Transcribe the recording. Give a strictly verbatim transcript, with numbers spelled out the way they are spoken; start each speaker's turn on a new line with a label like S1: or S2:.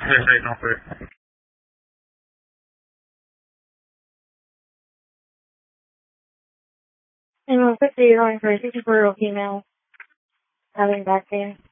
S1: Yes, right now, sir.
S2: And one six zero and for sixty-four female. Having back there.